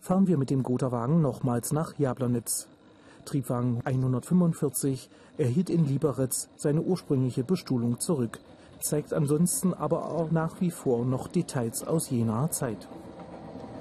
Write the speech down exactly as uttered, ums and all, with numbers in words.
fahren wir mit dem Gotha-Wagen nochmals nach Jablanitz. Triebwagen hundertfünfundvierzig erhielt in Lieberitz seine ursprüngliche Bestuhlung zurück, zeigt ansonsten aber auch nach wie vor noch Details aus jener Zeit.